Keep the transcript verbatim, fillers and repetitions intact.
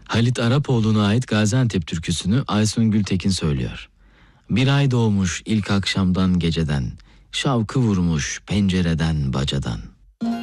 Halit Arapoğlu'na ait Gaziantep türküsünü Aysun Gültekin söylüyor. Bir ay doğmuş ilk akşamdan geceden, şavkı vurmuş pencereden bacadan.